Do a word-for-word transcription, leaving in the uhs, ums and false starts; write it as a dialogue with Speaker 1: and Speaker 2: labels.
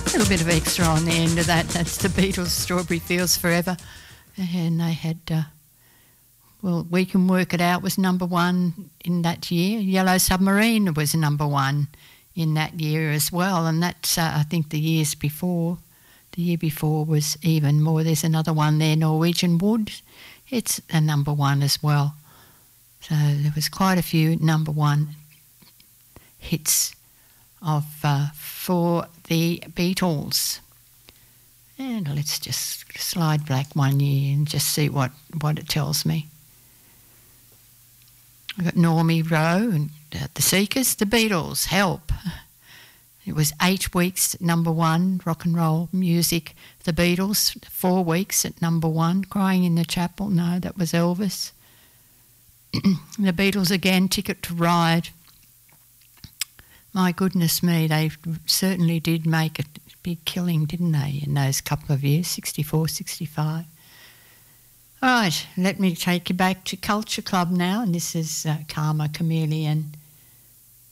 Speaker 1: A little bit of extra on the end of that. That's the Beatles' Strawberry Fields Forever. And they had, uh, well, We Can Work It Out was number one in that year. Yellow Submarine was number one in that year as well. And that's, uh, I think, the years before. The year before was even more. There's another one there, Norwegian Wood. It's a number one as well. So there was quite a few number one hits of uh, for the Beatles. And let's just slide back one year and just see what, what it tells me. I've got Normie Rowe and uh, The Seekers, The Beatles, Help. It was eight weeks at number one, rock and roll music. The Beatles, four weeks at number one. Crying in the Chapel, no, that was Elvis. The Beatles again, Ticket to Ride. My goodness me, they certainly did make a big killing, didn't they, in those couple of years, sixty-four, sixty-five. All right, let me take you back to Culture Club now, and this is uh, Karma Chameleon.